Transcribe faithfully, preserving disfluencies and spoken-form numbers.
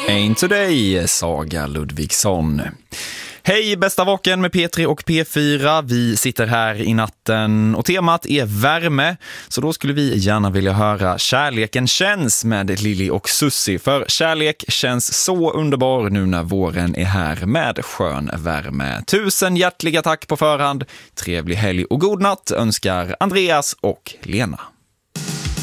Ain't Today, Saga Ludvigsson. Hej bästa vaken med P tre och P fyra. Vi sitter här i natten och temat är värme. Så då skulle vi gärna vilja höra Kärleken känns med Lili och Susie. För kärlek känns så underbar nu när våren är här med skön värme. Tusen hjärtliga tack på förhand. Trevlig helg och god natt önskar Andreas och Lena.